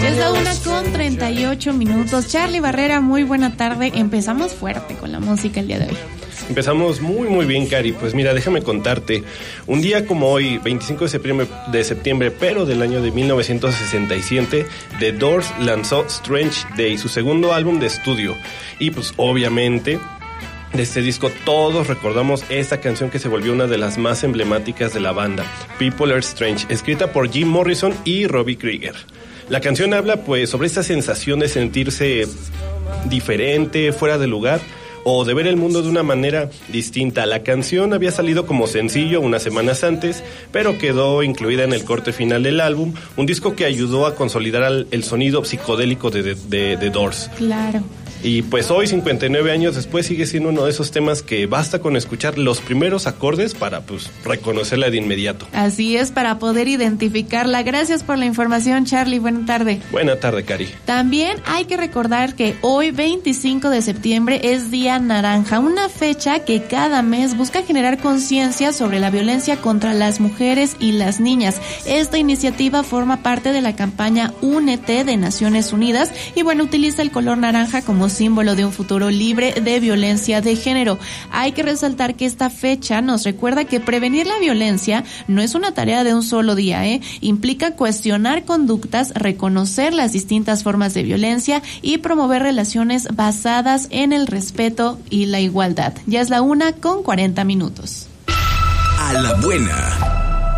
Ya es la 1:38. Charly Barrera, muy buena tarde. Empezamos fuerte con la música el día de hoy. Empezamos muy bien, Cari. Pues mira, déjame contarte. Un día como hoy, 25 de septiembre, pero del año de 1967, The Doors lanzó Strange Day, su segundo álbum de estudio. Y pues obviamente de este disco todos recordamos esta canción que se volvió una de las más emblemáticas de la banda, People Are Strange, escrita por Jim Morrison y Robbie Krieger. La canción habla pues sobre esta sensación de sentirse diferente, fuera de lugar, o de ver el mundo de una manera distinta. La canción había salido como sencillo unas semanas antes, pero quedó incluida en el corte final del álbum, un disco que ayudó a consolidar el sonido psicodélico de The Doors. Claro. Y pues hoy, 59 años después, sigue siendo uno de esos temas que basta con escuchar los primeros acordes para pues reconocerla de inmediato. Así es, para poder identificarla. Gracias por la información, Charly. Buena tarde. Buena tarde, Cari. También hay que recordar que hoy, 25 de septiembre, es Día Naranja, una fecha que cada mes busca generar conciencia sobre la violencia contra las mujeres y las niñas. Esta iniciativa forma parte de la campaña Únete de Naciones Unidas y bueno, utiliza el color naranja como símbolo de un futuro libre de violencia de género. Hay que resaltar que esta fecha nos recuerda que prevenir la violencia no es una tarea de un solo día, implica cuestionar conductas, reconocer las distintas formas de violencia y promover relaciones basadas en el respeto y la igualdad. Ya es la 1:40. A la buena.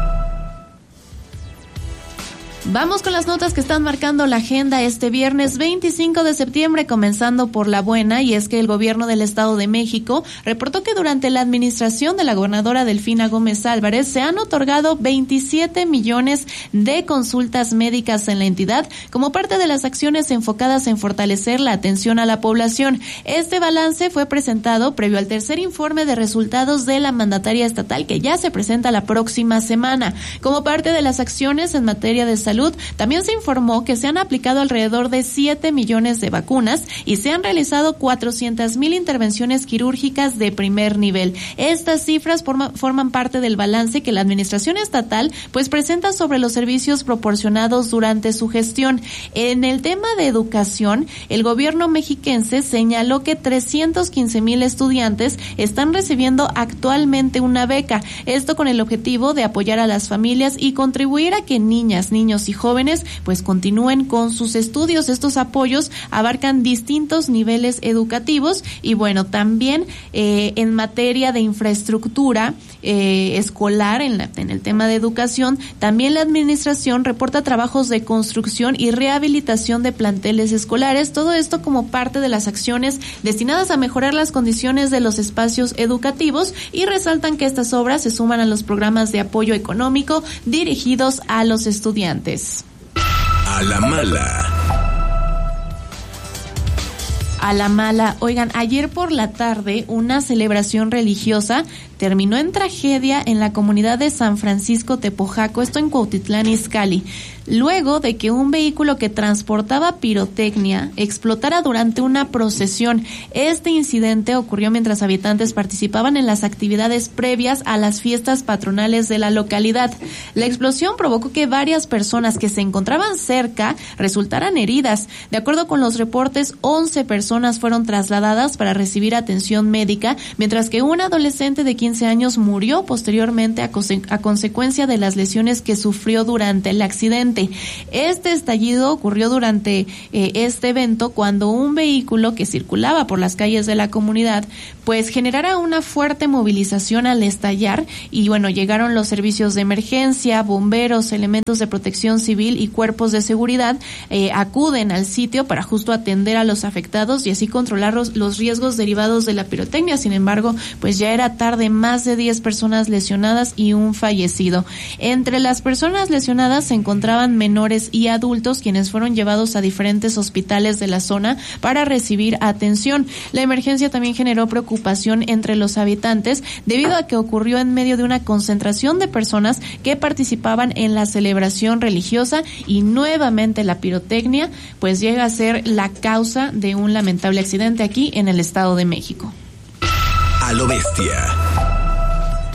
Vamos con las notas que están marcando la agenda este viernes 25 de septiembre, comenzando por la buena, y es que el gobierno del Estado de México reportó que durante la administración de la gobernadora Delfina Gómez Álvarez se han otorgado 27 millones de consultas médicas en la entidad como parte de las acciones enfocadas en fortalecer la atención a la población. Este balance fue presentado previo al tercer informe de resultados de la mandataria estatal que ya se presenta la próxima semana. Como parte de las acciones en materia de salud, también se informó que se han aplicado alrededor de 7 millones de vacunas y se han realizado 400,000 intervenciones quirúrgicas de primer nivel. Estas cifras forman parte del balance que la administración estatal pues presenta sobre los servicios proporcionados durante su gestión. En el tema de educación, el gobierno mexiquense señaló que 315,000 estudiantes están recibiendo actualmente una beca. Esto con el objetivo de apoyar a las familias y contribuir a que niñas, niños y jóvenes pues continúen con sus estudios. Estos apoyos abarcan distintos niveles educativos y bueno, también en materia de infraestructura escolar, en el tema de educación, también la administración reporta trabajos de construcción y rehabilitación de planteles escolares, todo esto como parte de las acciones destinadas a mejorar las condiciones de los espacios educativos, y resaltan que estas obras se suman a los programas de apoyo económico dirigidos a los estudiantes. A la mala. A la mala. Oigan, ayer por la tarde una celebración religiosa terminó en tragedia en la comunidad de San Francisco Tepojaco, esto en Cuautitlán Izcalli, luego de que un vehículo que transportaba pirotecnia explotara durante una procesión. Este incidente ocurrió mientras habitantes participaban en las actividades previas a las fiestas patronales de la localidad. La explosión provocó que varias personas que se encontraban cerca resultaran heridas. De acuerdo con los reportes, 11 personas fueron trasladadas para recibir atención médica, mientras que un adolescente de 15 años murió posteriormente a consecuencia de las lesiones que sufrió durante el accidente. Este estallido ocurrió durante este evento cuando un vehículo que circulaba por las calles de la comunidad pues generara una fuerte movilización al estallar, y bueno, llegaron los servicios de emergencia, bomberos, elementos de protección civil y cuerpos de seguridad acuden al sitio para justo atender a los afectados y así controlar los riesgos derivados de la pirotecnia. Sin embargo, pues ya era tarde, más de 10 personas lesionadas y un fallecido. Entre las personas lesionadas se encontraban menores y adultos, quienes fueron llevados a diferentes hospitales de la zona para recibir atención. La emergencia también generó preocupación entre los habitantes debido a que ocurrió en medio de una concentración de personas que participaban en la celebración religiosa, y nuevamente la pirotecnia pues llega a ser la causa de un lamentable accidente aquí en el Estado de México. A lo bestia.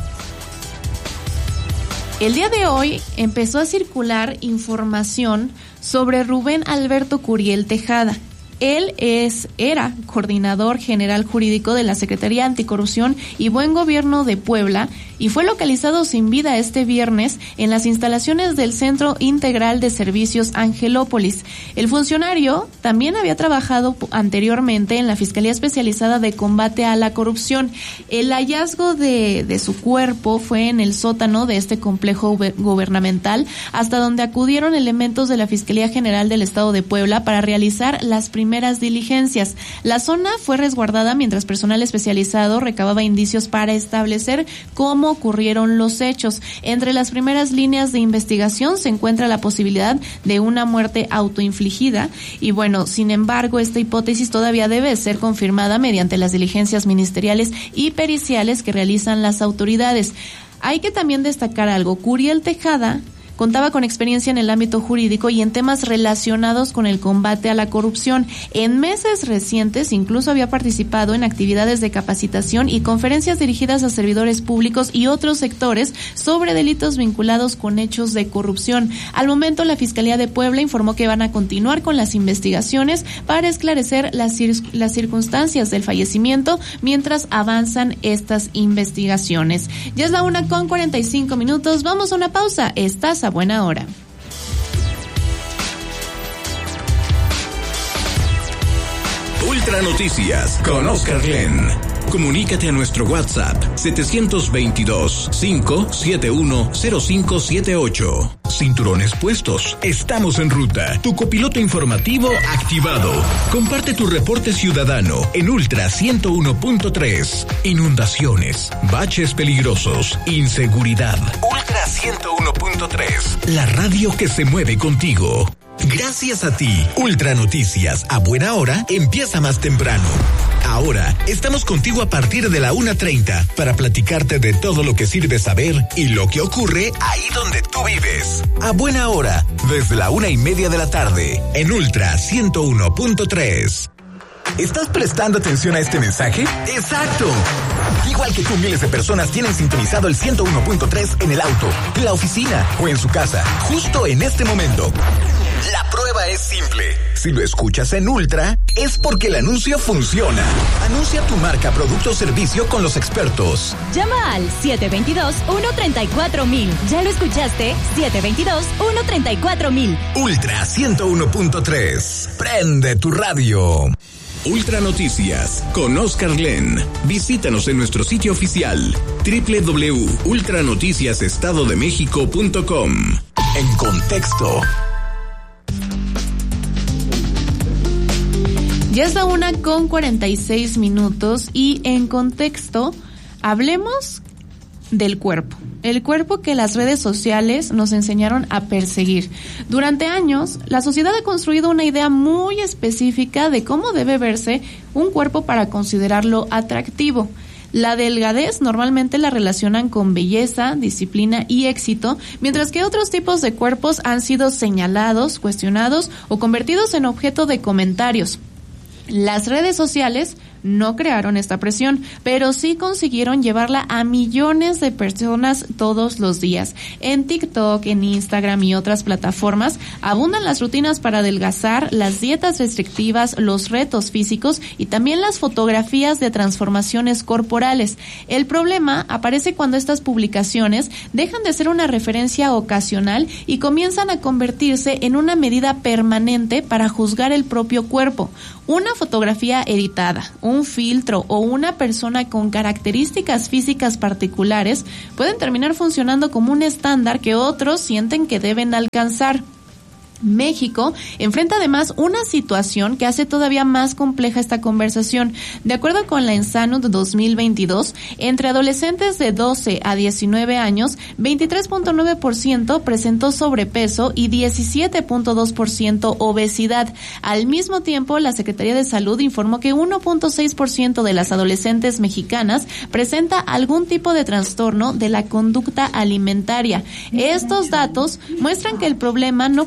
El día de hoy empezó a circular información sobre Rubén Alberto Curiel Tejada. Él era coordinador general jurídico de la Secretaría Anticorrupción y Buen Gobierno de Puebla y fue localizado sin vida este viernes en las instalaciones del Centro Integral de Servicios Angelópolis. El funcionario también había trabajado anteriormente en la Fiscalía Especializada de Combate a la Corrupción. El hallazgo de su cuerpo fue en el sótano de este complejo gubernamental, hasta donde acudieron elementos de la Fiscalía General del Estado de Puebla para realizar las primeras diligencias. La zona fue resguardada mientras personal especializado recababa indicios para establecer cómo ocurrieron los hechos. Entre las primeras líneas de investigación se encuentra la posibilidad de una muerte autoinfligida y bueno, sin embargo, esta hipótesis todavía debe ser confirmada mediante las diligencias ministeriales y periciales que realizan las autoridades. Hay que también destacar algo. Curiel Tejada contaba con experiencia en el ámbito jurídico y en temas relacionados con el combate a la corrupción. En meses recientes incluso había participado en actividades de capacitación y conferencias dirigidas a servidores públicos y otros sectores sobre delitos vinculados con hechos de corrupción. Al momento, la Fiscalía de Puebla informó que van a continuar con las investigaciones para esclarecer las circunstancias del fallecimiento mientras avanzan estas investigaciones. Ya es la 1:45. Vamos a una pausa. Estás a buena hora. Ultra Noticias con Oscar Glenn. Comunícate a nuestro WhatsApp 722-571-0578. Cinturones puestos. Estamos en ruta. Tu copiloto informativo activado. Comparte tu reporte ciudadano en Ultra 101.3. Inundaciones, baches peligrosos, inseguridad. Ultra 101.3. La radio que se mueve contigo. Gracias a ti, Ultra Noticias a buena hora empieza más temprano. Ahora estamos contigo a partir de la 1:30 para platicarte de todo lo que sirve saber y lo que ocurre ahí donde tú vives. A buena hora, desde la 1:30 de la tarde, en Ultra 101.3. ¿Estás prestando atención a este mensaje? ¡Exacto! Igual que tú, miles de personas tienen sintonizado el 101.3 en el auto, en la oficina o en su casa, justo en este momento. La prueba es simple. Si lo escuchas en Ultra, es porque el anuncio funciona. Anuncia tu marca, producto o servicio con los expertos. Llama al 722-134-1000. ¿Ya lo escuchaste? 722-134-1000. Ultra 101.3. Prende tu radio. Ultra Noticias con Oscar Glenn. Visítanos en nuestro sitio oficial www.ultranoticiasestadodemexico.com. En contexto. Ya es la 1:46 y en contexto hablemos del cuerpo. El cuerpo que las redes sociales nos enseñaron a perseguir. Durante años, la sociedad ha construido una idea muy específica de cómo debe verse un cuerpo para considerarlo atractivo. La delgadez normalmente la relacionan con belleza, disciplina y éxito, mientras que otros tipos de cuerpos han sido señalados, cuestionados o convertidos en objeto de comentarios. Las redes sociales no crearon esta presión, pero sí consiguieron llevarla a millones de personas todos los días. En TikTok, en Instagram y otras plataformas abundan las rutinas para adelgazar, las dietas restrictivas, los retos físicos y también las fotografías de transformaciones corporales. El problema aparece cuando estas publicaciones dejan de ser una referencia ocasional y comienzan a convertirse en una medida permanente para juzgar el propio cuerpo. Una fotografía editada, un filtro o una persona con características físicas particulares pueden terminar funcionando como un estándar que otros sienten que deben alcanzar. México enfrenta además una situación que hace todavía más compleja esta conversación. De acuerdo con la ENSANUD 2022, entre adolescentes de 12 a 19 años, 23.9% presentó sobrepeso y 17.2% obesidad. Al mismo tiempo, la Secretaría de Salud informó que 1.6% de las adolescentes mexicanas presenta algún tipo de trastorno de la conducta alimentaria. Estos datos muestran que el problema no puede reducirse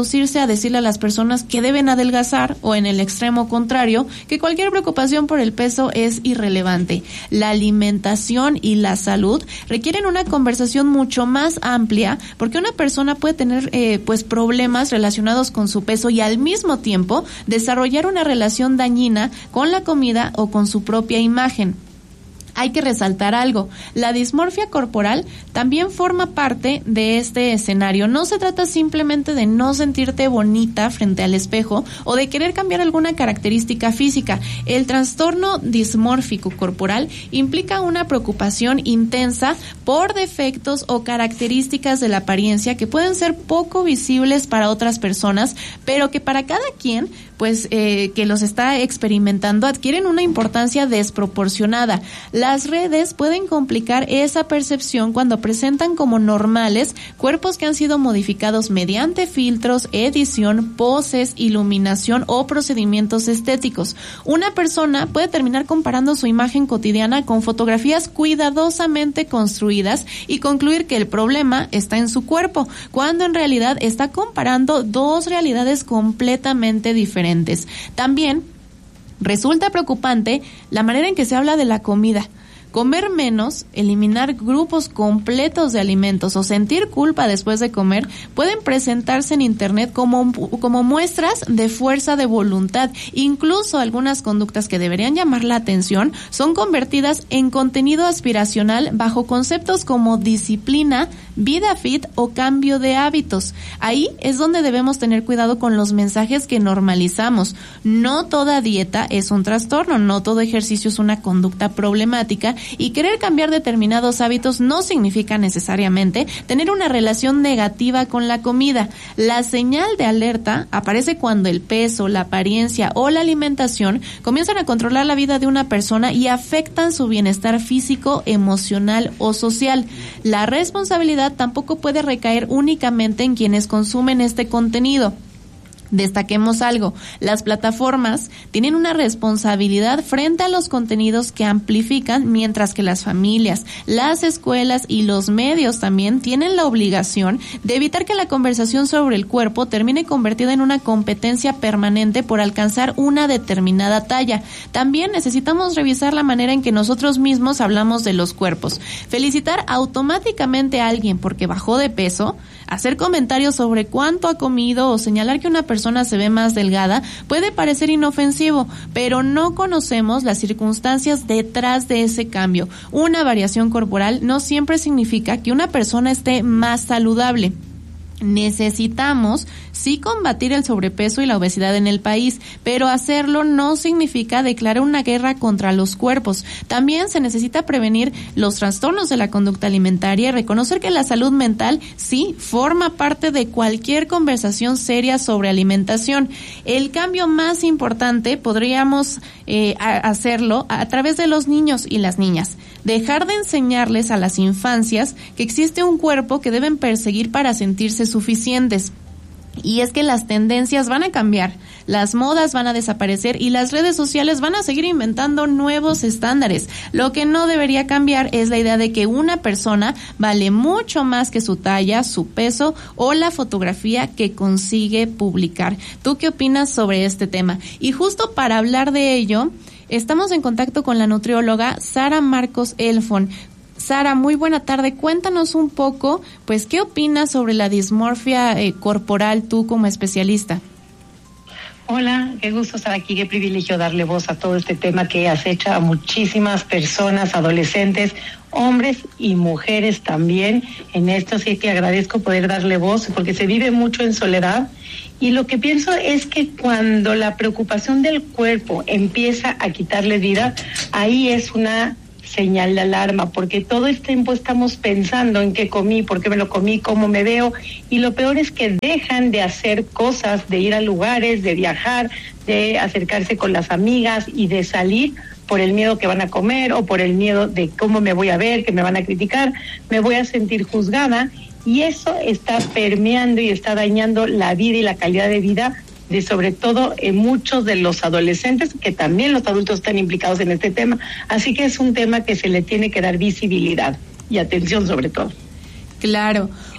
reducirse a decirle a las personas que deben adelgazar o, en el extremo contrario, que cualquier preocupación por el peso es irrelevante. La alimentación y la salud requieren una conversación mucho más amplia, porque una persona puede tener pues problemas relacionados con su peso y al mismo tiempo desarrollar una relación dañina con la comida o con su propia imagen. Hay que resaltar algo, la dismorfia corporal también forma parte de este escenario. No se trata simplemente de no sentirte bonita frente al espejo o de querer cambiar alguna característica física. El trastorno dismórfico corporal implica una preocupación intensa por defectos o características de la apariencia que pueden ser poco visibles para otras personas, pero que para cada quien pues que los está experimentando adquieren una importancia desproporcionada. Las redes pueden complicar esa percepción cuando presentan como normales cuerpos que han sido modificados mediante filtros, edición, poses, iluminación o procedimientos estéticos. Una persona puede terminar comparando su imagen cotidiana con fotografías cuidadosamente construidas y concluir que el problema está en su cuerpo, cuando en realidad está comparando dos realidades completamente diferentes. También resulta preocupante la manera en que se habla de la comida. Comer menos, eliminar grupos completos de alimentos o sentir culpa después de comer pueden presentarse en Internet como muestras de fuerza de voluntad. Incluso algunas conductas que deberían llamar la atención son convertidas en contenido aspiracional bajo conceptos como disciplina, vida fit o cambio de hábitos. Ahí es donde debemos tener cuidado con los mensajes que normalizamos. No toda dieta es un trastorno, no todo ejercicio es una conducta problemática, y querer cambiar determinados hábitos no significa necesariamente tener una relación negativa con la comida. La señal de alerta aparece cuando el peso, la apariencia o la alimentación comienzan a controlar la vida de una persona y afectan su bienestar físico, emocional o social. La responsabilidad tampoco puede recaer únicamente en quienes consumen este contenido. Destaquemos algo, las plataformas tienen una responsabilidad frente a los contenidos que amplifican, mientras que las familias, las escuelas y los medios también tienen la obligación de evitar que la conversación sobre el cuerpo termine convertida en una competencia permanente por alcanzar una determinada talla. También necesitamos revisar la manera en que nosotros mismos hablamos de los cuerpos. Felicitar automáticamente a alguien porque bajó de peso, hacer comentarios sobre cuánto ha comido o señalar que una persona se ve más delgada puede parecer inofensivo, pero no conocemos las circunstancias detrás de ese cambio. Una variación corporal no siempre significa que una persona esté más saludable. Necesitamos sí combatir el sobrepeso y la obesidad en el país, pero hacerlo no significa declarar una guerra contra los cuerpos. También se necesita prevenir los trastornos de la conducta alimentaria y reconocer que la salud mental sí forma parte de cualquier conversación seria sobre alimentación. El cambio más importante podríamos hacerlo a través de los niños y las niñas. Dejar de enseñarles a las infancias que existe un cuerpo que deben perseguir para sentirse suficientes. Y es que las tendencias van a cambiar, las modas van a desaparecer y las redes sociales van a seguir inventando nuevos estándares. Lo que no debería cambiar es la idea de que una persona vale mucho más que su talla, su peso o la fotografía que consigue publicar. ¿Tú qué opinas sobre este tema? Y justo para hablar de ello, estamos en contacto con la nutrióloga Sara Marcos Elfon. Sara, muy buena tarde. Cuéntanos un poco, pues, ¿qué opinas sobre la dismorfia corporal tú como especialista? Hola, qué gusto estar aquí, qué privilegio darle voz a todo este tema que acecha a muchísimas personas, adolescentes, hombres y mujeres también. En esto sí que agradezco poder darle voz porque se vive mucho en soledad. Y lo que pienso es que cuando la preocupación del cuerpo empieza a quitarle vida, ahí es una señal de alarma, porque todo el tiempo estamos pensando en qué comí, por qué me lo comí, cómo me veo, y lo peor es que dejan de hacer cosas, de ir a lugares, de viajar, de acercarse con las amigas y de salir por el miedo que van a comer o por el miedo de cómo me voy a ver, que me van a criticar, me voy a sentir juzgada, y eso está permeando y está dañando la vida y la calidad de vida de sobre todo muchos de los adolescentes, que también los adultos están implicados en este tema. Así que es un tema que se le tiene que dar visibilidad y atención sobre todo. Claro.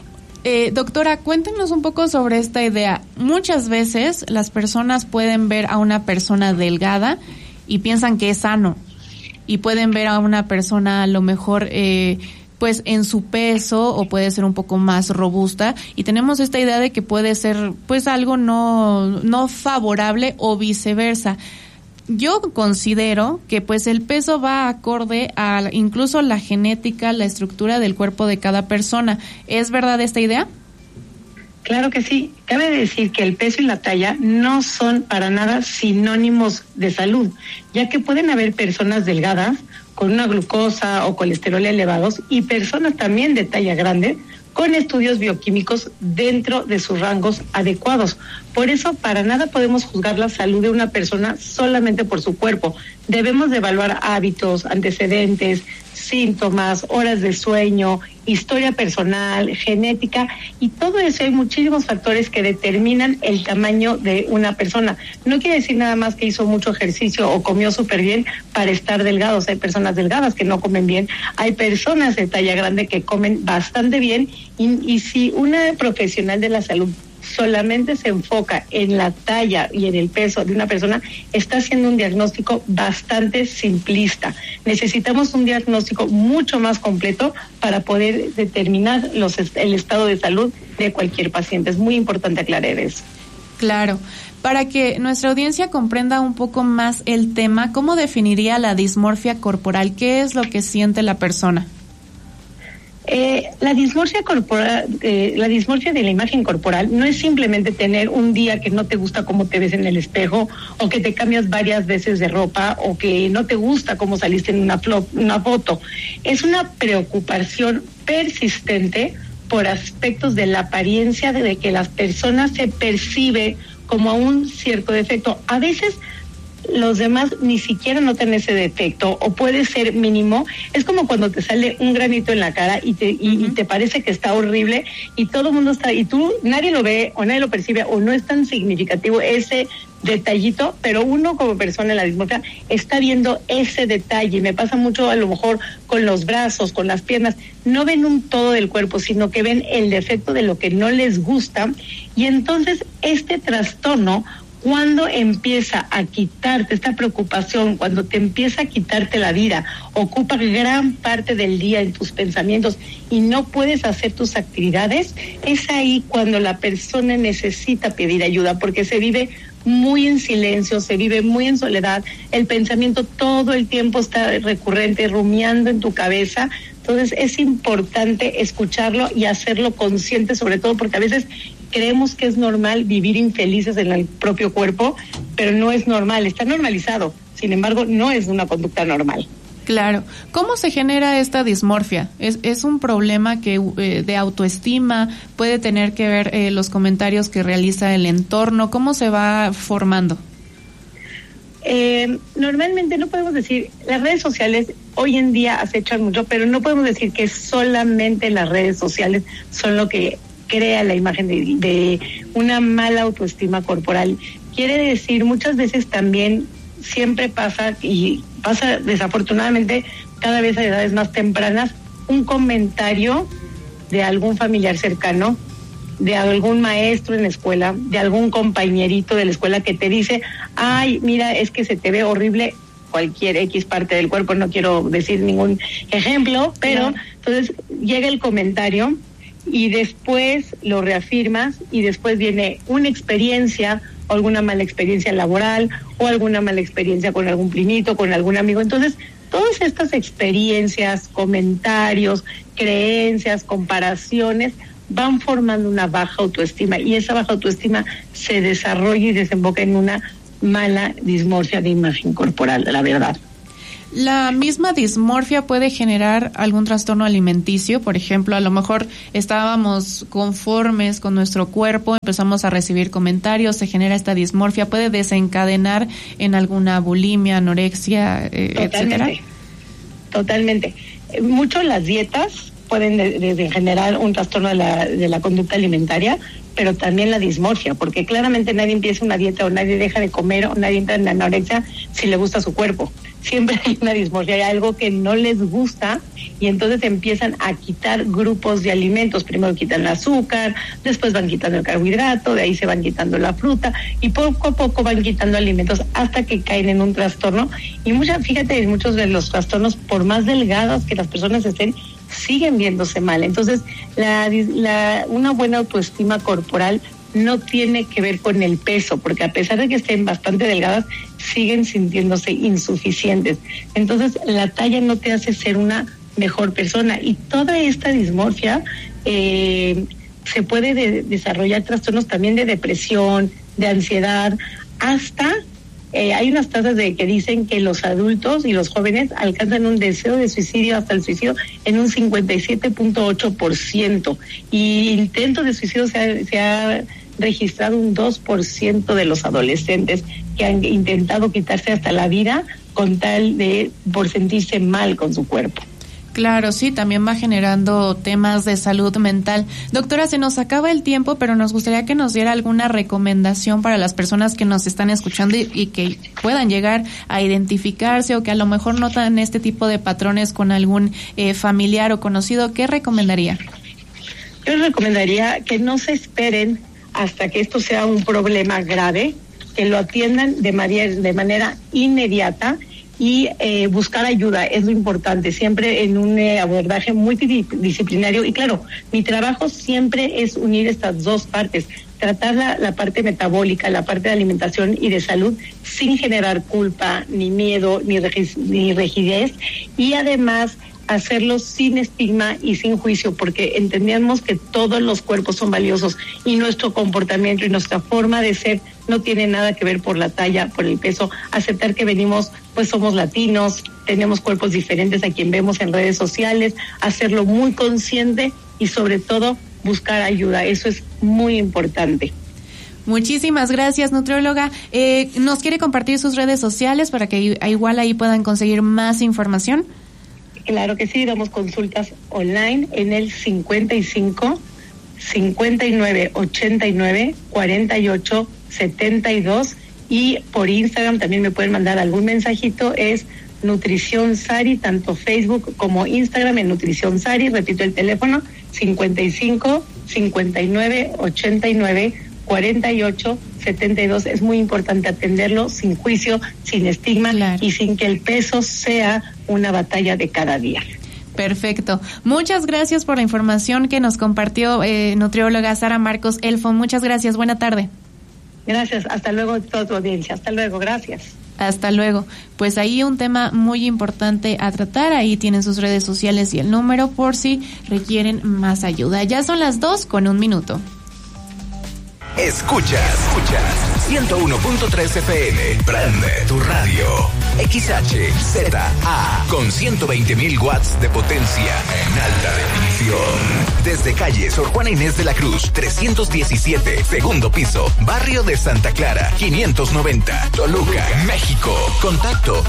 Doctora, cuéntenos un poco sobre esta idea. Muchas veces las personas pueden ver a una persona delgada y piensan que es sano, y pueden ver a una persona a lo mejor pues en su peso, o puede ser un poco más robusta, y tenemos esta idea de que puede ser pues algo no favorable o viceversa. Yo considero que pues el peso va acorde a incluso la genética, la estructura del cuerpo de cada persona. ¿Es verdad esta idea? Claro que sí. Cabe decir que el peso y la talla no son para nada sinónimos de salud, ya que pueden haber personas delgadas con una glucosa o colesterol elevados y personas también de talla grande con estudios bioquímicos dentro de sus rangos adecuados. Por eso, para nada podemos juzgar la salud de una persona solamente por su cuerpo. Debemos de evaluar hábitos, antecedentes, síntomas, horas de sueño, historia personal, genética, y todo eso. Hay muchísimos factores que determinan el tamaño de una persona. No quiere decir nada más que hizo mucho ejercicio o comió súper bien para estar delgados. Hay personas delgadas que no comen bien, hay personas de talla grande que comen bastante bien, y si una profesional de la salud solamente se enfoca en la talla y en el peso de una persona, está haciendo un diagnóstico bastante simplista. Necesitamos un diagnóstico mucho más completo para poder determinar el estado de salud de cualquier paciente. Es muy importante aclarar eso. Claro. Para que nuestra audiencia comprenda un poco más el tema, ¿cómo definiría la dismorfia corporal? ¿Qué es lo que siente la persona? La dismorfia corporal, la dismorfia de la imagen corporal no es simplemente tener un día que no te gusta cómo te ves en el espejo, o que te cambias varias veces de ropa, o que no te gusta cómo saliste en una foto. Es una preocupación persistente por aspectos de la apariencia, de que las personas se percibe como un cierto defecto. A veces los demás ni siquiera notan ese defecto, o puede ser mínimo. Es como cuando te sale un granito en la cara y te parece que está horrible, y todo el mundo está, y tú, nadie lo ve o nadie lo percibe, o no es tan significativo ese detallito, pero uno como persona en la dismorfia está viendo ese detalle. Me pasa mucho a lo mejor con los brazos, con las piernas. No ven un todo del cuerpo, sino que ven el defecto de lo que no les gusta, y entonces este trastorno, cuando empieza a quitarte esta preocupación, cuando te empieza a quitarte la vida, ocupa gran parte del día en tus pensamientos y no puedes hacer tus actividades, es ahí cuando la persona necesita pedir ayuda, porque se vive muy en silencio, se vive muy en soledad, el pensamiento todo el tiempo está recurrente, rumiando en tu cabeza. Entonces es importante escucharlo y hacerlo consciente, sobre todo porque a veces creemos que es normal vivir infelices en el propio cuerpo, pero no es normal, está normalizado. Sin embargo, no es una conducta normal. Claro. ¿Cómo se genera esta dismorfia? ¿Es un problema que de autoestima? ¿Puede tener que ver los comentarios que realiza el entorno? ¿Cómo se va formando? Normalmente no podemos decir, las redes sociales hoy en día acechan mucho, pero no podemos decir que solamente las redes sociales son lo que crea la imagen de una mala autoestima corporal. Quiere decir, muchas veces también siempre pasa, y pasa desafortunadamente cada vez a edades más tempranas, un comentario de algún familiar cercano, de algún maestro en la escuela, de algún compañerito de la escuela que te dice: ay, mira, es que se te ve horrible cualquier X parte del cuerpo. No quiero decir ningún ejemplo, pero no. Entonces llega el comentario y después lo reafirmas, y después viene una experiencia, o alguna mala experiencia laboral, o alguna mala experiencia con algún primito, con algún amigo. Entonces, todas estas experiencias, comentarios, creencias, comparaciones, van formando una baja autoestima, y esa baja autoestima se desarrolla y desemboca en una mala dismorfia de imagen corporal, la verdad. ¿La misma dismorfia puede generar algún trastorno alimenticio? Por ejemplo, a lo mejor estábamos conformes con nuestro cuerpo, empezamos a recibir comentarios, se genera esta dismorfia, ¿puede desencadenar en alguna bulimia, anorexia, etcétera? Totalmente. Mucho las dietas pueden generar un trastorno de la conducta alimentaria, pero también la dismorfia, porque claramente nadie empieza una dieta o nadie deja de comer o nadie entra en la anorexia si le gusta su cuerpo. Siempre hay una dismorfia, hay algo que no les gusta y entonces empiezan a quitar grupos de alimentos. Primero quitan el azúcar, después van quitando el carbohidrato, de ahí se van quitando la fruta y poco a poco van quitando alimentos hasta que caen en un trastorno. Y fíjate, muchos de los trastornos, por más delgados que las personas estén, siguen viéndose mal. Entonces, una buena autoestima corporal no tiene que ver con el peso, porque a pesar de que estén bastante delgadas, siguen sintiéndose insuficientes. Entonces, la talla no te hace ser una mejor persona. Y toda esta dismorfia se puede desarrollar trastornos también de depresión, de ansiedad, hasta... hay unas tasas que dicen que los adultos y los jóvenes alcanzan un deseo de suicidio hasta el suicidio en un 57.8%. Y intentos de suicidio se ha registrado un 2% de los adolescentes que han intentado quitarse hasta la vida con tal por sentirse mal con su cuerpo. Claro, sí, también va generando temas de salud mental. Doctora, se nos acaba el tiempo, pero nos gustaría que nos diera alguna recomendación para las personas que nos están escuchando y que puedan llegar a identificarse o que a lo mejor notan este tipo de patrones con algún familiar o conocido. ¿Qué recomendaría? Yo recomendaría que no se esperen hasta que esto sea un problema grave, que lo atiendan de manera inmediata y buscar ayuda es lo importante, siempre en un abordaje multidisciplinario. Y claro, mi trabajo siempre es unir estas dos partes, tratar la parte metabólica, la parte de alimentación y de salud sin generar culpa, ni miedo, ni rigidez, y además hacerlo sin estigma y sin juicio, porque entendemos que todos los cuerpos son valiosos y nuestro comportamiento y nuestra forma de ser no tiene nada que ver por la talla, por el peso. Aceptar que somos latinos, tenemos cuerpos diferentes a quien vemos en redes sociales, hacerlo muy consciente y sobre todo buscar ayuda. Eso es muy importante. Muchísimas gracias, nutrióloga. ¿Nos quiere compartir sus redes sociales para que igual ahí puedan conseguir más información? Claro que sí, damos consultas online en el 55 59 89 48 72 y por Instagram también me pueden mandar algún mensajito, es Nutrición Sari, tanto Facebook como Instagram en Nutrición Sari, repito el teléfono 55 59 89 48 72. Es muy importante atenderlo sin juicio, sin estigma, claro, y sin que el peso sea una batalla de cada día. Perfecto. Muchas gracias por la información que nos compartió nutrióloga Sara Marcos Elfo. Muchas gracias. Buena tarde. Gracias. Hasta luego, toda tu audiencia. Hasta luego. Gracias. Hasta luego. Pues ahí un tema muy importante a tratar. Ahí tienen sus redes sociales y el número por si requieren más ayuda. Ya son las 2:01. Escuchas 101.3 FM. Prende tu radio. XHZA con 120.000 watts de potencia en alta definición. Desde calle Sor Juana Inés de la Cruz, 317, segundo piso, barrio de Santa Clara, 590, Toluca, México. Contacto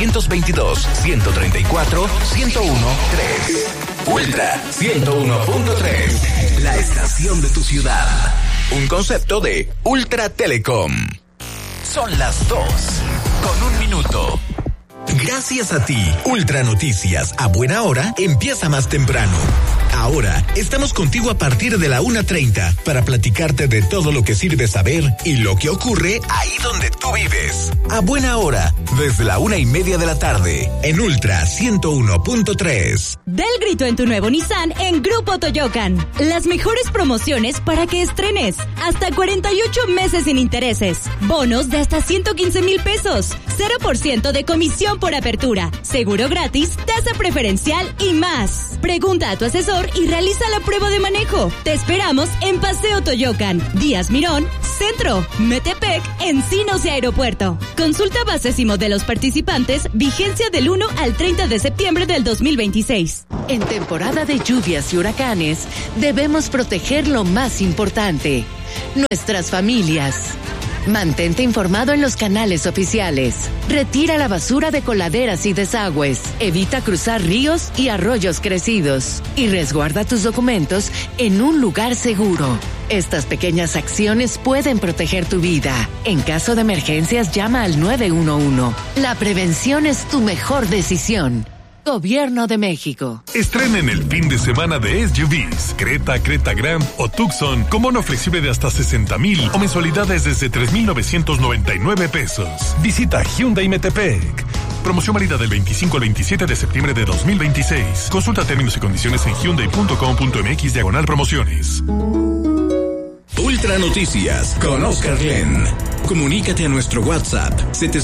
722-134-1013. Ultra 101.3. La estación de tu ciudad. Un concepto de Ultra Telecom. Son las 2:01. Gracias a ti, Ultra Noticias a buena hora empieza más temprano. Ahora estamos contigo a partir de la 1:30 para platicarte de todo lo que sirve saber y lo que ocurre ahí donde tú vives. A buena hora, desde la 1:30 de la tarde, en Ultra 101.3. Da el grito en tu nuevo Nissan en Grupo Toyocan. Las mejores promociones para que estrenes. Hasta 48 meses sin intereses. Bonos de hasta 115,000 pesos. 0% de comisión por apertura. Seguro gratis, tasa preferencial y más. Pregunta a tu asesor y realiza la prueba de manejo. Te esperamos en Paseo Toyocan, Díaz Mirón, Centro, Metepec, Encinos y Aeropuerto. Consulta bases y modelos participantes, vigencia del 1 al 30 de septiembre del 2026. En temporada de lluvias y huracanes, debemos proteger lo más importante, nuestras familias. Mantente informado en los canales oficiales. Retira la basura de coladeras y desagües. Evita cruzar ríos y arroyos crecidos. Y resguarda tus documentos en un lugar seguro. Estas pequeñas acciones pueden proteger tu vida. En caso de emergencias, llama al 911. La prevención es tu mejor decisión. Gobierno de México. Estrenen el fin de semana de SUVs, Creta, Creta Grand o Tucson con bono flexible de hasta 60,000 o mensualidades desde 3,999 pesos. Visita Hyundai Metepec. Promoción válida del 25 al 27 de septiembre de 2026. Consulta términos y condiciones en hyundai.com.mx/promociones. Ultra Noticias con Oscar Glenn. Comunícate a nuestro WhatsApp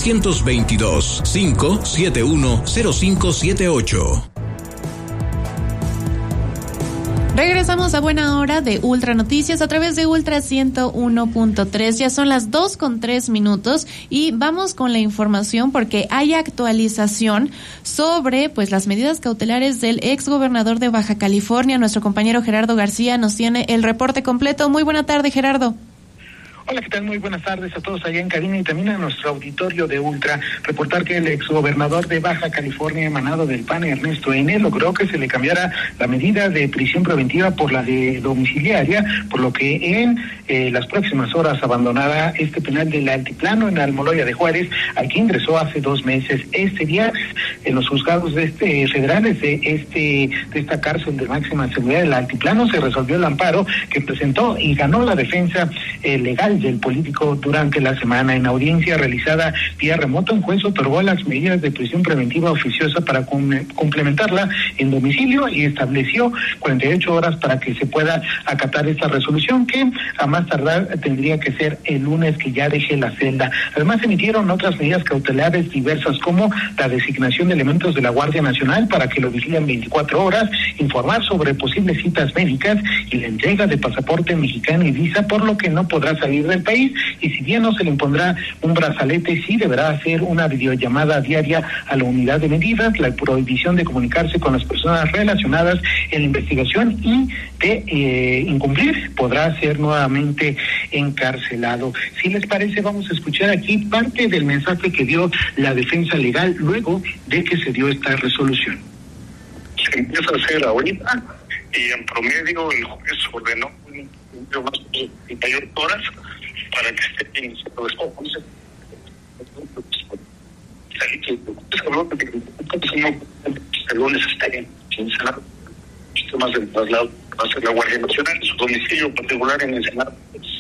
722-571-0578. Regresamos a buena hora de Ultra Noticias a través de Ultra 101.3. Ya son las 2:03 y vamos con la información porque hay actualización sobre las medidas cautelares del exgobernador de Baja California. Nuestro compañero Gerardo García nos tiene el reporte completo. Muy buena tarde, Gerardo. Hola, ¿qué tal? Muy buenas tardes a todos allá en cabina y también a nuestro auditorio de Ultra. Reportar que el exgobernador de Baja California, emanado del PAN, Ernesto N., logró que se le cambiara la medida de prisión preventiva por la de domiciliaria, por lo que en las próximas horas abandonará este penal del Altiplano en Almoloya de Juárez, al que ingresó hace 2 meses. Este día, en los juzgados federales de esta cárcel de máxima seguridad del Altiplano, se resolvió el amparo que presentó y ganó la defensa legal del político durante la semana. En audiencia realizada vía remoto, un juez otorgó las medidas de prisión preventiva oficiosa para complementarla en domicilio y estableció 48 horas para que se pueda acatar esta resolución, que a más tardar tendría que ser el lunes que ya deje la celda. Además, emitieron otras medidas cautelares diversas, como la designación de elementos de la Guardia Nacional para que lo vigilen 24 horas, informar sobre posibles citas médicas y la entrega de pasaporte mexicano y visa, por lo que no podrá salir del país, y si bien no se le impondrá un brazalete, sí deberá hacer una videollamada diaria a la unidad de medidas, la prohibición de comunicarse con las personas relacionadas en la investigación y de incumplir podrá ser nuevamente encarcelado. Si les parece, vamos a escuchar aquí parte del mensaje que dio la defensa legal luego de que se dio esta resolución. Se empieza a hacer ahorita y en promedio el juez ordenó más de 48 horas para que esté iniciado esto. El lunes estaría en Senado. Temas del traslado va a ser la Guardia Nacional, su domicilio particular en el Senado.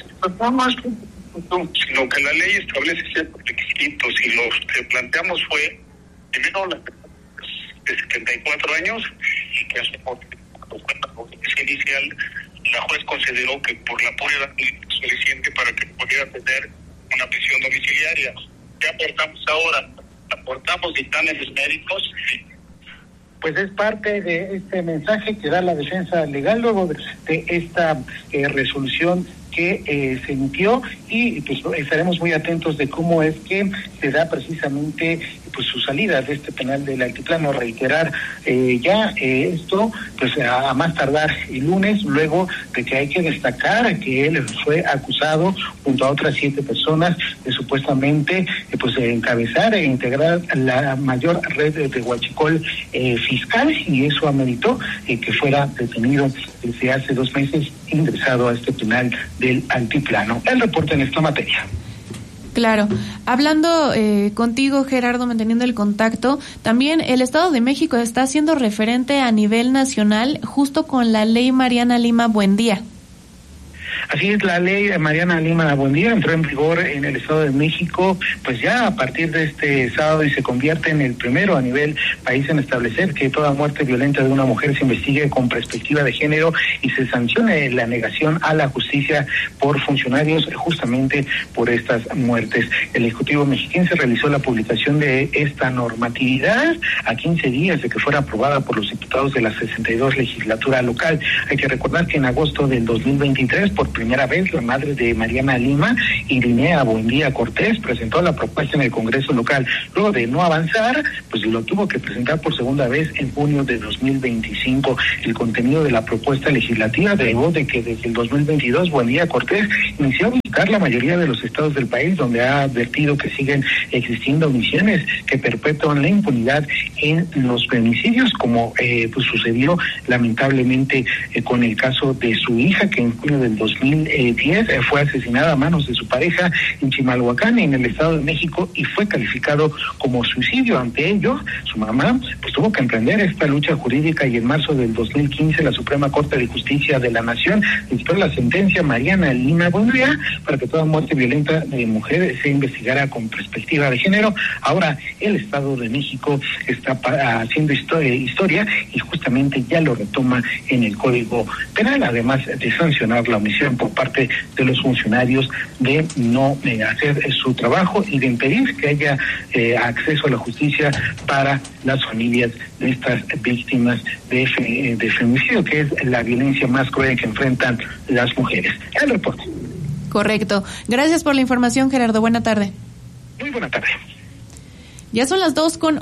Sino que la ley establece ciertos requisitos y lo que planteamos fue, primero, la de 74 años y que cuando fue la audiencia inicial, la juez consideró que por la pura edad suficiente para que pudiera tener una prisión domiciliaria. ¿Qué aportamos ahora? Aportamos dictámenes médicos. Pues es parte de este mensaje que da la defensa legal luego de esta resolución que se emitió, y pues estaremos muy atentos de cómo es que se da precisamente su salida de este penal del Altiplano. Reiterar esto pues a más tardar el lunes, luego de que hay que destacar que él fue acusado junto a otras 7 personas de supuestamente encabezar e integrar la mayor red de huachicol fiscal, y eso ameritó que fuera detenido desde hace 2 meses, ingresado a este penal del Altiplano. El reporte en esta materia. Claro. Hablando contigo, Gerardo, manteniendo el contacto, también el Estado de México está siendo referente a nivel nacional justo con la ley Mariana Lima Buendía. Así es, la ley Mariana Lima Buendía entró en vigor en el Estado de México pues ya a partir de este sábado, y se convierte en el primero a nivel país en establecer que toda muerte violenta de una mujer se investigue con perspectiva de género y se sancione la negación a la justicia por funcionarios justamente por estas muertes. El Ejecutivo mexiquense realizó la publicación de esta normatividad a 15 días de que fuera aprobada por los diputados de la 62 legislatura local. Hay que recordar que en agosto del 2023, por primera vez, la madre de Mariana Lima, Irinea Buendía Cortés, presentó la propuesta en el Congreso local. Luego de no avanzar, pues lo tuvo que presentar por segunda vez en junio de 2025. El contenido de la propuesta legislativa derivó de que desde el 2022 Buendía Cortés inició a visitar la mayoría de los estados del país, donde ha advertido que siguen existiendo omisiones que perpetúan la impunidad en los femicidios, como pues sucedió lamentablemente con el caso de su hija, que en junio del 2010 fue asesinada a manos de su pareja en Chimalhuacán, en el Estado de México, y fue calificado como suicidio. Ante ello, su mamá pues tuvo que emprender esta lucha jurídica, y en marzo del 2015 la Suprema Corte de Justicia de la Nación dictó la sentencia Mariana Lima Buendía para que toda muerte violenta de mujer se investigara con perspectiva de género. Ahora el Estado de México está haciendo historia y justamente ya lo retoma en el Código Penal, además de sancionar la omisión por parte de los funcionarios de no hacer su trabajo y de impedir que haya acceso a la justicia para las familias de estas víctimas de femicidio, que es la violencia más cruel que enfrentan las mujeres. El reporte. Correcto. Gracias por la información, Gerardo. Buena tarde. Muy buena tarde. Ya son las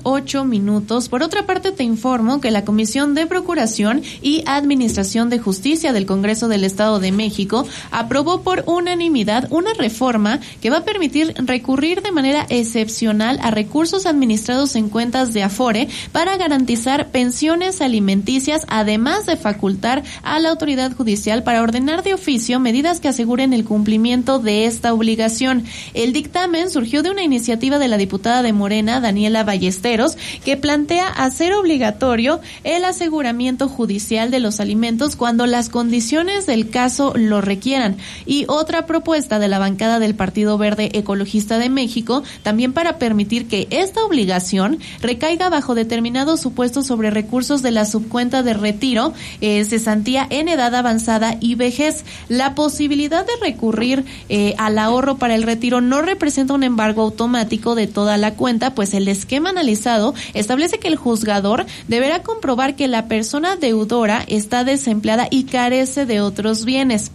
2:08. Por otra parte, te informo que la Comisión de Procuración y Administración de Justicia del Congreso del Estado de México aprobó por unanimidad una reforma que va a permitir recurrir de manera excepcional a recursos administrados en cuentas de Afore para garantizar pensiones alimenticias, además de facultar a la autoridad judicial para ordenar de oficio medidas que aseguren el cumplimiento de esta obligación. El dictamen surgió de una iniciativa de la diputada de Morena, Daniela Ballesteros, que plantea hacer obligatorio el aseguramiento judicial de los alimentos cuando las condiciones del caso lo requieran. Y otra propuesta de la bancada del Partido Verde Ecologista de México, también para permitir que esta obligación recaiga bajo determinados supuestos sobre recursos de la subcuenta de retiro, cesantía en edad avanzada y vejez. La posibilidad de recurrir al ahorro para el retiro no representa un embargo automático de toda la cuenta, pues el esquema analizado establece que el juzgador deberá comprobar que la persona deudora está desempleada y carece de otros bienes.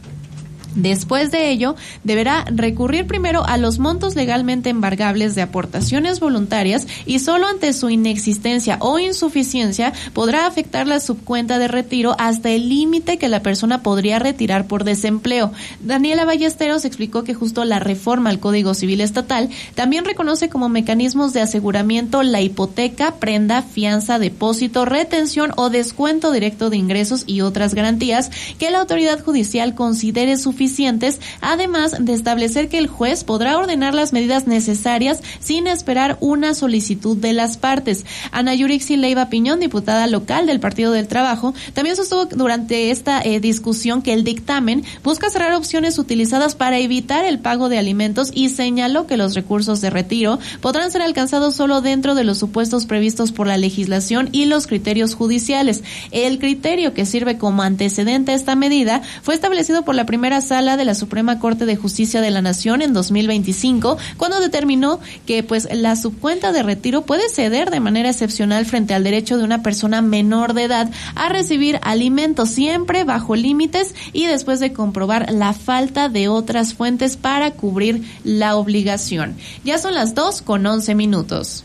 Después de ello, deberá recurrir primero a los montos legalmente embargables de aportaciones voluntarias y solo ante su inexistencia o insuficiencia podrá afectar la subcuenta de retiro hasta el límite que la persona podría retirar por desempleo. Daniela Ballesteros explicó que justo la reforma al Código Civil Estatal también reconoce como mecanismos de aseguramiento la hipoteca, prenda, fianza, depósito, retención o descuento directo de ingresos y otras garantías que la autoridad judicial considere suficientes, además de establecer que el juez podrá ordenar las medidas necesarias sin esperar una solicitud de las partes. Ana Yurixi Leiva Piñón, diputada local del Partido del Trabajo, también sostuvo durante esta discusión que el dictamen busca cerrar opciones utilizadas para evitar el pago de alimentos y señaló que los recursos de retiro podrán ser alcanzados solo dentro de los supuestos previstos por la legislación y los criterios judiciales. El criterio que sirve como antecedente a esta medida fue establecido por la primera sala de la Suprema Corte de Justicia de la Nación en 2025, cuando determinó que pues la subcuenta de retiro puede ceder de manera excepcional frente al derecho de una persona menor de edad a recibir alimentos, siempre bajo límites y después de comprobar la falta de otras fuentes para cubrir la obligación. Ya son las 2:11.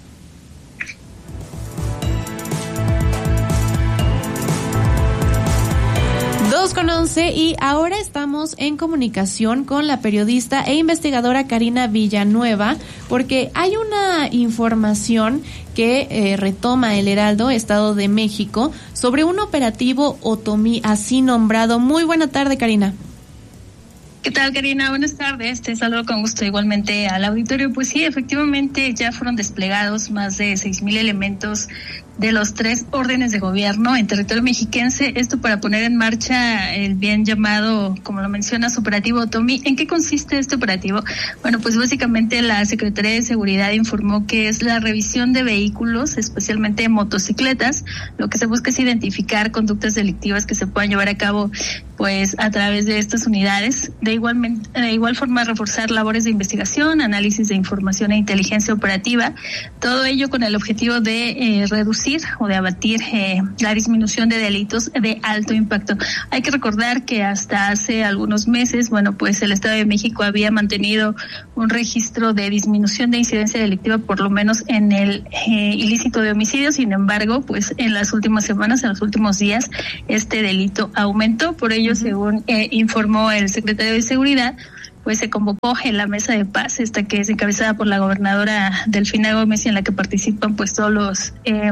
2:11 y ahora estamos en comunicación con la periodista e investigadora Karina Villanueva, porque hay una información que retoma el Heraldo, Estado de México, sobre un operativo Otomí así nombrado. Muy buena tarde, Karina. ¿Qué tal, Karina? Buenas tardes. Te saludo con gusto igualmente al auditorio. Pues sí, efectivamente ya fueron desplegados más de 6,000 elementos de los 3 órdenes de gobierno en territorio mexiquense, esto para poner en marcha el bien llamado, como lo mencionas, operativo Otomí. ¿En qué consiste este operativo? Bueno, pues básicamente la Secretaría de Seguridad informó que es la revisión de vehículos, especialmente motocicletas. Lo que se busca es identificar conductas delictivas que se puedan llevar a cabo pues a través de estas unidades. De igual forma reforzar labores de investigación, análisis de información e inteligencia operativa, todo ello con el objetivo de reducir reducir o de abatir la disminución de delitos de alto impacto. Hay que recordar que hasta hace algunos meses, pues el Estado de México había mantenido un registro de disminución de incidencia delictiva, por lo menos en el ilícito de homicidio. Sin embargo, pues en las últimas semanas, en los últimos días, este delito aumentó. Por ello, según informó el secretario de Seguridad, pues se convocó en la mesa de paz, esta que es encabezada por la gobernadora Delfina Gómez, y en la que participan pues todos los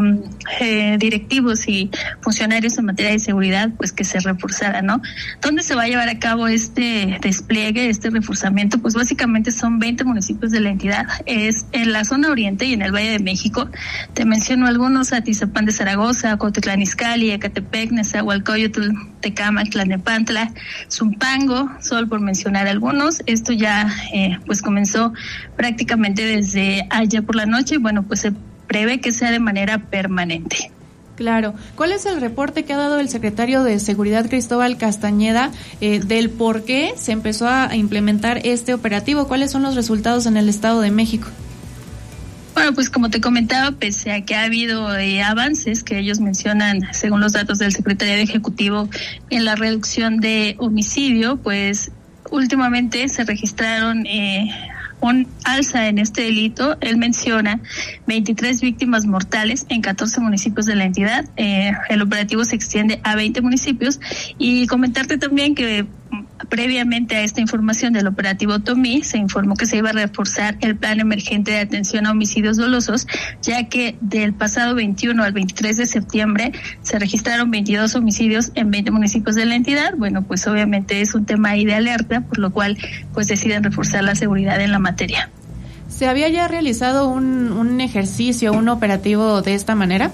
directivos y funcionarios en materia de seguridad, pues que se reforzara, ¿no? ¿Dónde se va a llevar a cabo este despliegue, este reforzamiento? Pues básicamente son 20 municipios de la entidad, es en la zona oriente y en el Valle de México. Te menciono algunos: Atizapán de Zaragoza, Cuautitlán Izcalli, Ecatepec, Nezahualcóyotl, Tecámac, Tlalnepantla, Zumpango, solo por mencionar algunos. Esto ya pues comenzó prácticamente desde ayer por la noche y pues se prevé que sea de manera permanente. Claro. ¿Cuál es el reporte que ha dado el secretario de Seguridad, Cristóbal Castañeda, del por qué se empezó a implementar este operativo? ¿Cuáles son los resultados en el Estado de México? Bueno, pues como te comentaba, pese a que ha habido avances que ellos mencionan, según los datos del Secretariado Ejecutivo, en la reducción de homicidio, pues últimamente se registraron un alza en este delito. Él menciona 23 víctimas mortales en 14 municipios de la entidad. El operativo se extiende a 20 municipios. Y comentarte también que previamente a esta información del operativo Tomí, se informó que se iba a reforzar el plan emergente de atención a homicidios dolosos, ya que del pasado 21 al 23 de septiembre se registraron 22 homicidios en 20 municipios de la entidad. Pues obviamente es un tema ahí de alerta, por lo cual pues deciden reforzar la seguridad en la materia. ¿Se había ya realizado un ejercicio, un operativo de esta manera?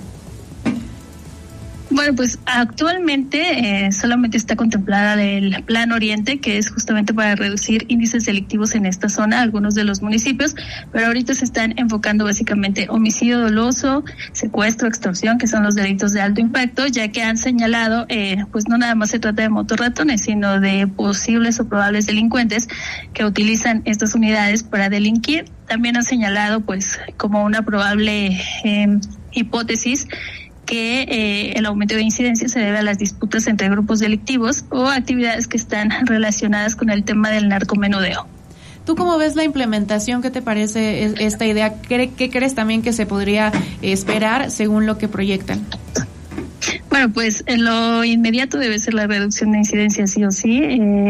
Bueno, pues actualmente solamente está contemplada el Plan Oriente, que es justamente para reducir índices delictivos en esta zona, algunos de los municipios, pero ahorita se están enfocando básicamente homicidio doloso, secuestro, extorsión, que son los delitos de alto impacto, ya que han señalado, pues no nada más se trata de motorratones, sino de posibles o probables delincuentes que utilizan estas unidades para delinquir. También han señalado, pues, como una probable hipótesis, que el aumento de incidencia se debe a las disputas entre grupos delictivos o actividades que están relacionadas con el tema del narcomenudeo. ¿Tú cómo ves la implementación? ¿Qué te parece esta idea? ¿Qué crees también que se podría esperar según lo que proyectan? Bueno, pues en lo inmediato debe ser la reducción de incidencia sí o sí.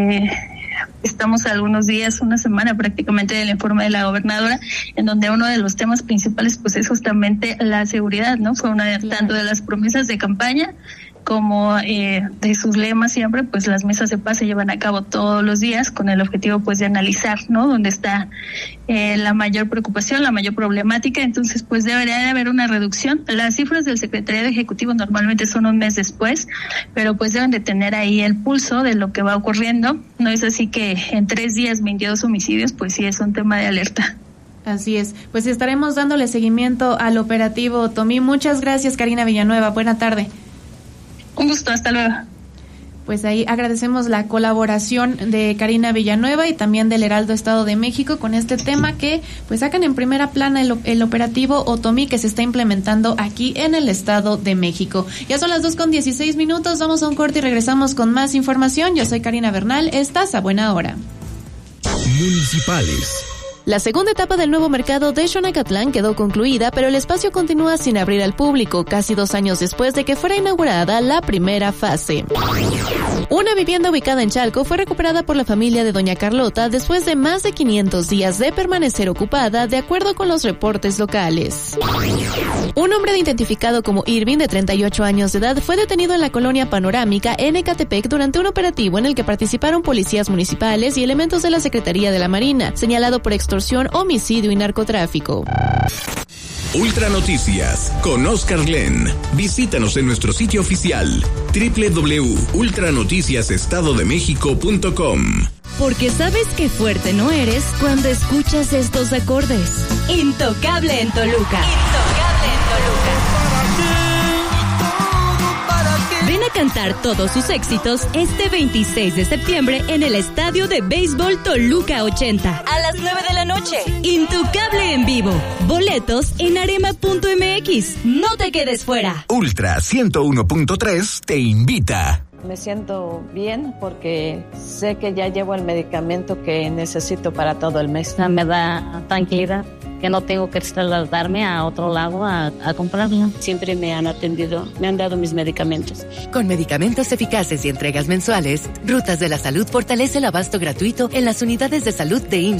Estamos a algunos días, una semana prácticamente del informe de la gobernadora, en donde uno de los temas principales pues es justamente la seguridad, ¿no? Fue una tanto de las promesas de campaña como de sus lemas siempre, pues las mesas de paz se llevan a cabo todos los días con el objetivo pues de analizar, ¿no?, dónde está la mayor preocupación, la mayor problemática. Entonces pues debería de haber una reducción. Las cifras del Secretariado Ejecutivo normalmente son un mes después, pero pues deben de tener ahí el pulso de lo que va ocurriendo. No es así que en 3 días 22 homicidios, pues sí es un tema de alerta. Así es, pues estaremos dándole seguimiento al operativo Tomí. Muchas gracias, Karina Villanueva, buena tarde. Un gusto, hasta luego. Pues ahí agradecemos la colaboración de Karina Villanueva y también del Heraldo Estado de México con este tema que pues sacan en primera plana el operativo Otomí que se está implementando aquí en el Estado de México. Ya son las 2:16, vamos a un corte y regresamos con más información. Yo soy Karina Bernal, estás a buena hora. Municipales. La segunda etapa del nuevo mercado de Xonacatlán quedó concluida, pero el espacio continúa sin abrir al público, casi 2 años después de que fuera inaugurada la primera fase. Una vivienda ubicada en Chalco fue recuperada por la familia de doña Carlota después de más de 500 días de permanecer ocupada, de acuerdo con los reportes locales. Un hombre identificado como Irving, de 38 años de edad, fue detenido en la colonia Panorámica en Ecatepec durante un operativo en el que participaron policías municipales y elementos de la Secretaría de la Marina, señalado por extorsión, homicidio y narcotráfico. Ultra Noticias con Oscar Glenn. Visítanos en nuestro sitio oficial www.ultranoticiasestadodemexico.com. Porque sabes que fuerte no eres cuando escuchas estos acordes. Intocable en Toluca. Intocable en Toluca. Ven Ven a cantar todos sus éxitos este 26 de septiembre en el Estadio de Béisbol Toluca 80 a las 9 de la noche. Intocable en vivo. Boletos en arema.mx. No te quedes fuera. Ultra 101.3 te invita. Me siento bien porque sé que ya llevo el medicamento que necesito para todo el mes. Me da tranquilidad que no tengo que trasladarme a otro lado a comprarlo. Siempre me han atendido, me han dado mis medicamentos. Con medicamentos eficaces y entregas mensuales, Rutas de la Salud fortalece el abasto gratuito en las unidades de salud de IMSS.